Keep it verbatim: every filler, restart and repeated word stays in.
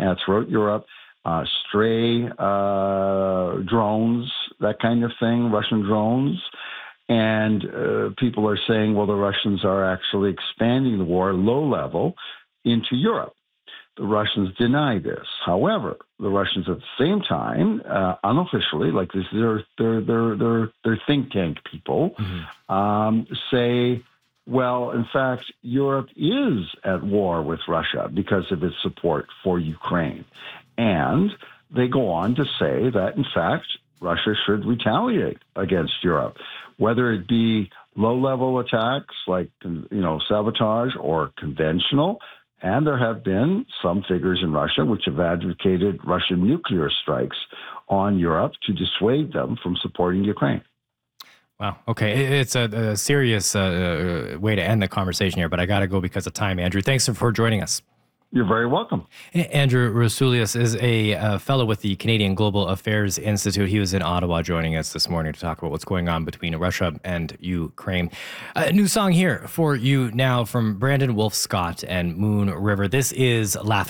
uh, throughout Europe, uh, stray uh, drones, that kind of thing, Russian drones. And uh, people are saying, well, the Russians are actually expanding the war low level into Europe. The Russians deny this. However, the Russians at the same time, uh, unofficially, like this, their their their their their think tank people, mm-hmm. um, say, well, in fact, Europe is at war with Russia because of its support for Ukraine, and they go on to say that, in fact, Russia should retaliate against Europe, whether it be low-level attacks like you know sabotage or conventional. And there have been some figures in Russia which have advocated Russian nuclear strikes on Europe to dissuade them from supporting Ukraine. Wow. Okay. It's a, a serious uh, way to end the conversation here, but I got to go because of time, Andrew. Thanks for joining us. You're very welcome. Andrew Rosoulias is a uh, fellow with the Canadian Global Affairs Institute. He was in Ottawa joining us this morning to talk about what's going on between Russia and Ukraine. A new song here for you now from Brandon Wolfe Scott and Moon River. This is Laughing